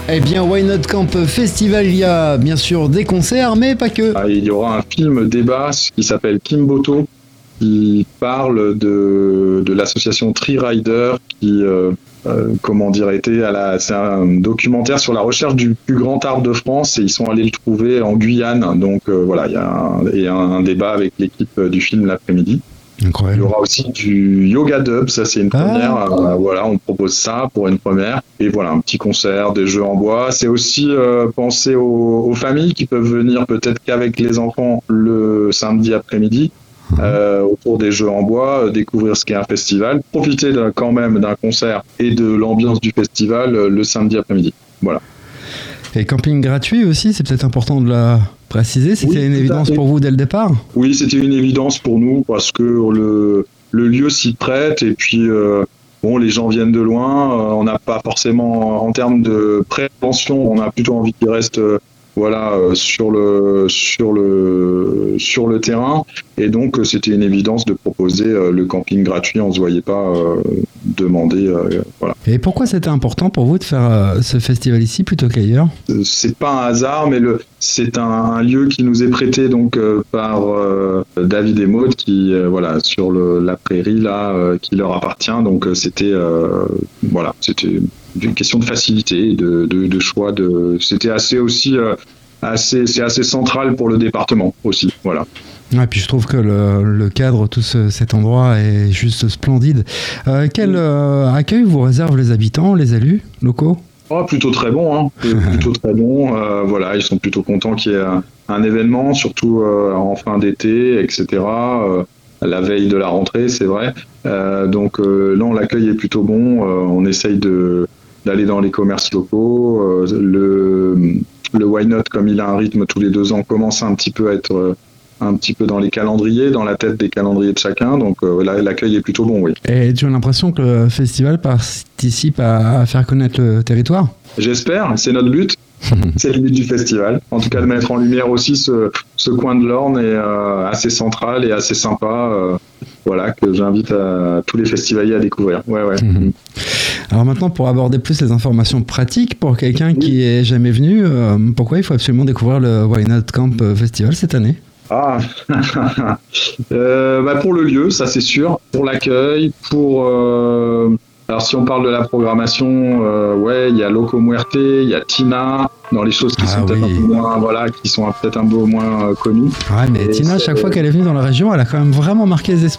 Eh bien, Why Not Camp Festival, il y a bien sûr des concerts, mais pas que. Il y aura un film débat qui s'appelle Kimboto, qui parle de l'association Tree Rider qui, c'est un documentaire sur la recherche du plus grand arbre de France et ils sont allés le trouver en Guyane. Donc voilà, il y a un débat avec l'équipe du film l'après-midi. Incroyable. Il y aura aussi du yoga dub, ça c'est une première. Voilà, on propose ça pour une première. Et voilà, un petit concert, des jeux en bois. C'est aussi penser aux familles qui peuvent venir peut-être qu'avec les enfants le samedi après-midi. Autour des jeux en bois, découvrir ce qu'est un festival, profiter quand même d'un concert et de l'ambiance du festival le samedi après-midi. Voilà. Et camping gratuit aussi, c'est peut-être important de la préciser. C'était une évidence pour vous dès le départ ? Oui, c'était une évidence pour nous parce que le lieu s'y prête et puis les gens viennent de loin. On n'a pas forcément, en termes de prévention, on a plutôt envie qu'ils restent sur le terrain, et donc c'était une évidence de proposer le camping gratuit. On se voyait pas demander voilà. Et pourquoi c'était important pour vous de faire ce festival ici plutôt qu'ailleurs ? C'est pas un hasard, mais c'est un lieu qui nous est prêté donc par David et Maud qui sur la prairie là qui leur appartient. Donc c'était une question de facilité et de choix. C'était assez aussi c'est assez central pour le département aussi. Voilà. Ouais, puis je trouve que le cadre, cet endroit est juste splendide. Quel accueil vous réservent les habitants, les élus locaux ? Plutôt très bon, hein. Plutôt très bon. Ils sont plutôt contents qu'il y ait un événement, surtout en fin d'été, etc. La veille de la rentrée, c'est vrai. Donc là, l'accueil est plutôt bon. On essaye d'aller dans les commerces locaux. Le Why Not, comme il a un rythme tous les 2 ans, commence un petit peu à être un petit peu dans les calendriers, dans la tête des calendriers de chacun. Donc l'accueil est plutôt bon, oui. Et tu as l'impression que le festival participe à faire connaître le territoire ? J'espère, c'est notre but. C'est le but du festival. En tout cas, de mettre en lumière aussi ce coin de l'Orne est assez central et assez sympa. Que j'invite tous les festivaliers à découvrir. Ouais. Alors maintenant, pour aborder plus les informations pratiques, pour quelqu'un qui est jamais venu, pourquoi il faut absolument découvrir le Why Not Camp Festival cette année ? Pour le lieu, ça c'est sûr. Pour l'accueil, alors si on parle de la programmation, il y a Loco Muerte, il y a Tina, dans les choses qui sont peut-être un peu moins, qui sont peut-être un peu moins connues. Ouais, mais Tina, chaque fois qu'elle est venue dans la région, elle a quand même vraiment marqué les esprits.